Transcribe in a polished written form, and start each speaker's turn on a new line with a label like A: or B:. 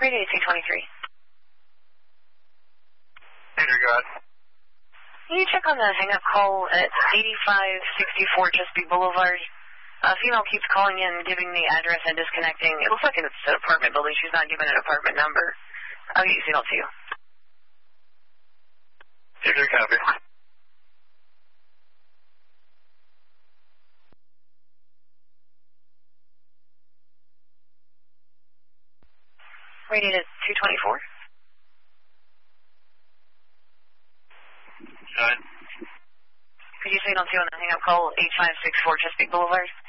A: Radiated 223.
B: Andrew, go ahead.
A: Can you check on the hang-up call at 8564 Chesapeake Boulevard? A female keeps calling in, giving the address and disconnecting. It looks like it's an apartment building. She's not giving an apartment number. I'll get you signal to you.
B: Andrew, copy.
A: Radiated 224.
B: Go ahead.
A: Could you signal to you on the hang-up call 8564 Chesapeake Boulevard?